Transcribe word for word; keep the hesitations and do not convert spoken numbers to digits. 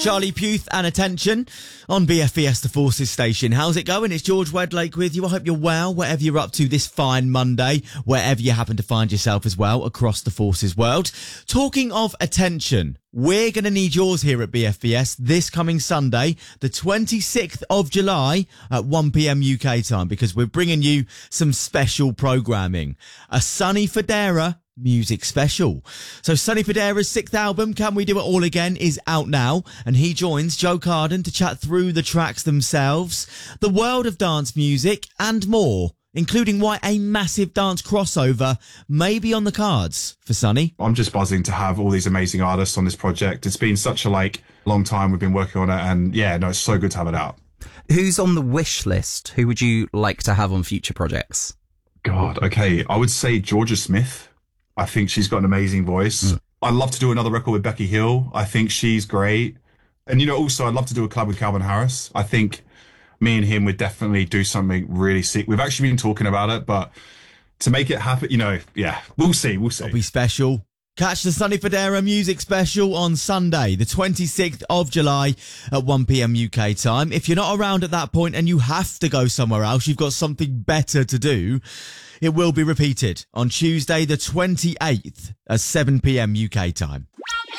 Charlie Puth and Attention on B F B S The Forces station. How's it going? It's George Wedlake with you. I hope you're well, whatever you're up to this fine Monday, wherever you happen to find yourself as well across the Forces world. Talking of attention, we're going to need yours here at B F B S this coming Sunday, the twenty-sixth of July at one p.m. U K time, because we're bringing you some special programming. A Sonny Fodera music special. So Sonny Fodera's sixth album, Can We Do It All Again, is out now, and he joins Joe Carden to chat through the tracks themselves, the world of dance music, and more, including why a massive dance crossover may be on the cards for Sonny. I'm just buzzing to have all these amazing artists on this project. It's been such a like long time we've been working on it, and yeah, no, it's so good to have it out. Who's on the wish list? Who would you like to have on future projects? God, okay, I would say Georgia Smith. I think she's got an amazing voice. Mm. I'd love to do another record with Becky Hill. I think she's great. And, you know, also I'd love to do a collab with Calvin Harris. I think me and him would definitely do something really sick. We've actually been talking about it, but to make it happen, you know, yeah, we'll see, we'll see. It'll be special. Catch the Sonny Fodera music special on Sunday, the twenty-sixth of July at one p.m. U K time. If you're not around at that point and you have to go somewhere else, you've got something better to do, it will be repeated on Tuesday, the twenty-eighth at seven p.m. U K time.